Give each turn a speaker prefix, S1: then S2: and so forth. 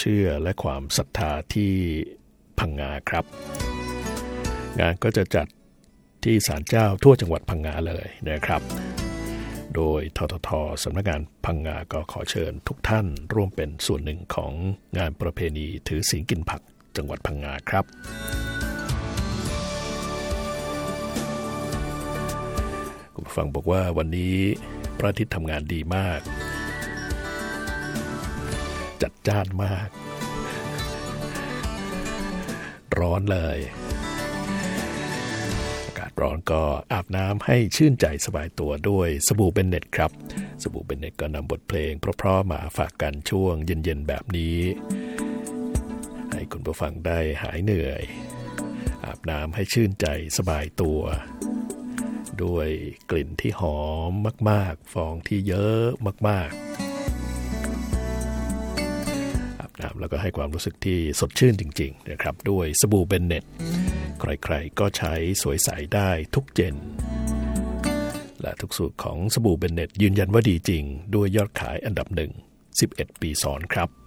S1: ชื่อและความศรัทธาที่พังงาครับงานก็จะจัดที่ศาลเจ้าทั่วจังหวัดพังงาเลยนะครับโดยททท.สำนักงานพังงาก็ขอเชิญทุกท่านร่วมเป็นส่วนหนึ่งของงานประเพณีถือศีลกินผักจังหวัดพังงาครับคุณผู้ฟังบอกว่าวันนี้พระอาทิตย์ทำงานดีมากจัดจ้านมากร้อนเลยอากาศร้อนก็อาบน้ำให้ชื่นใจสบายตัวด้วยสบู่เบนเน็ตครับสบู่เบนเน็ตก็นำบทเพลงเพราะๆมาฝากกันช่วงเย็นๆแบบนี้ให้คุณผู้ฟังได้หายเหนื่อยอาบน้ำให้ชื่นใจสบายตัวด้วยกลิ่นที่หอมมากๆฟองที่เยอะมากๆอาบน้ำแล้วก็ให้ความรู้สึกที่สดชื่นจริงๆนะครับด้วยสบู่เบนเน็ตใครๆก็ใช้สวยใสได้ทุกเจนและทุกสูตรของสบู่เบนเน็ตยืนยันว่าดีจริงด้วยยอดขายอันดับ1 11 ปีซ้อนครับ